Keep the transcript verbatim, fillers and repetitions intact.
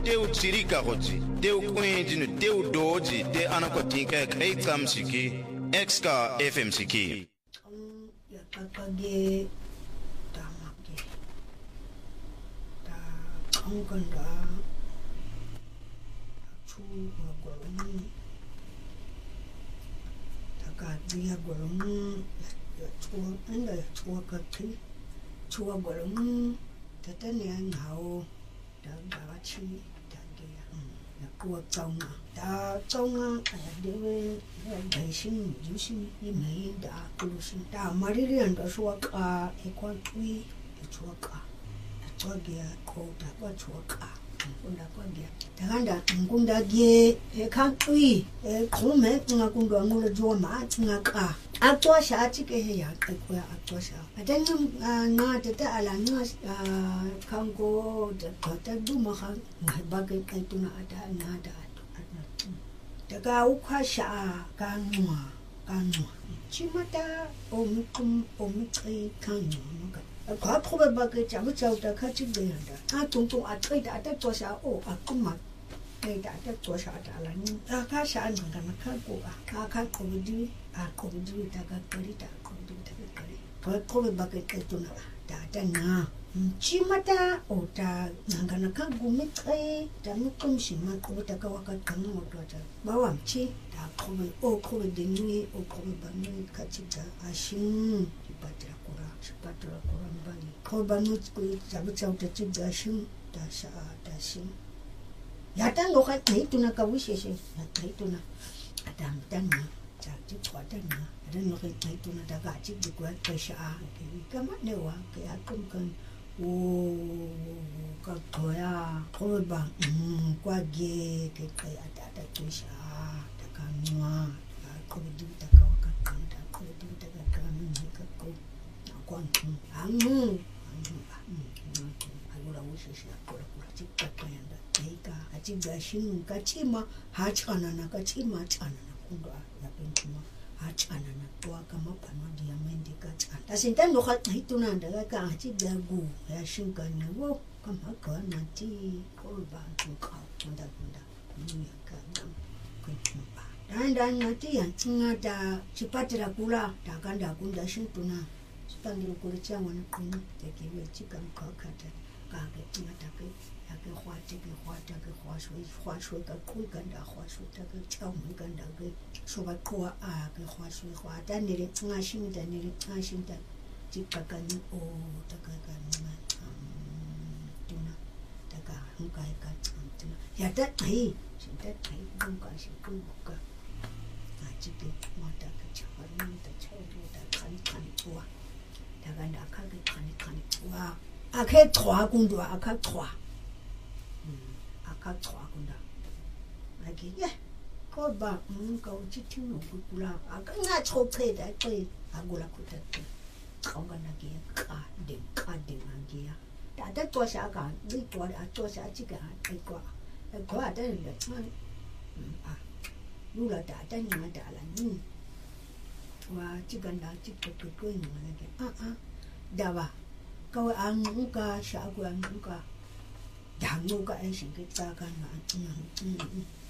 teu tsirika gotsi teu kwendinu teu doji te anakotinka kai kamsiki exka F M siki ya kakage tamake ta kanganda chu magolum taka dia golum ya chu anda ya chu kakki chu golum tatane ngao da gachi da dia ya kuwa tsonga da tsonga ya dewe da shin jushi imei da kulusin da maririan da suwaka e kwantui e chuaka da tsogia ko da kwa chuaka ngunda kwa dia da ganda ngunda ge e kantui e kome ngakundwa ngula joma ngaka atwa sha tike he ya ko ya atwa sha adan nga tata ala nga kango da ta duma ha ba ga kai tuna ada na da daga ukwa sha kanwa kanwa chimata omikum omikri kanwa ka probe ba ga jamu chau da ka chi de da a tung tung a trai da da to sha o a kuma kai da da to sha da la ni a ka sha nan ga na ka ko a ka ka ko di a ko di da ga kari da ko di da ga kari ka probe ba ga kai tuna da da na chimata o ta nangana ka gumitri da mukum shima ko ta ka waka kan mo to ta bawam chi da ko o ko de ni o ko ba ni ka chi da ashin patra kura patra kura bani ko ba nu ko ta bu chau ta chi da shin da sha da shin ya tan lo ka nei tuna ka wishe she ya nei tuna adam dan na ta chi kwa dan na dan lo ka nei tuna da ga chi bu kwa ka sha ka ma ne wa ka ya kun kan o ka toya ko ba kwa ge ke kai ada da kisha da kanwa ko du da ka ka kan da ko du da ka kan ni ka ko kwa amu agora wo shi ko ko ti ka kan da kai ka a ti ga shin ka ti ma ha chana na ka ti ma chana na kundwa ya bin kuma ha chana na to ka ma pa no dia mendi ka chana ta sin tan no ka hituna da ka ha ti ga gu ya shin ka ni wo ka ma ka na ti ko ba tu ka kunda kunda ni ka na ko ba dan dan na ti ya tinga da chipatira kula da kan da kunda shin tuna spandiro ko cha wana kun da ke we ti kan ka ka ta ka ga tinga ta ke ya ke hwa ti ke hwa ta ke hwa shui hwa shui ka ku kan da hwa shui ta ke chao mu kan da ke so ba ko a ke hwa shui hwa da ne le tinga shin da ne le tinga shin da ti ka ka ni o ta ka ka ni ma tuna ta ka hu ka ka tuna ya ta ai shin ta ai kun ka shin kun ka a ci ke ma ta ka cha ba ni ta cha da kan kan tuwa daga da ka ga kan kan tuwa a ke twa kun do a ka twa a ka twa kun da a ke ye ko ba mun ka u ci tin ku kula a ka nga cho pe da pe a gula ku ta ka ga na ke ka de ka de na ke ya da da to sha ka ni to da to sha ci ga ai kwa ai kwa da le a lu la da da ni ma da la ni wa ci ga da ci ko ko ko ni ma ke a a da ba kawai an muka shago an muka da muka ai shi ke tsaka na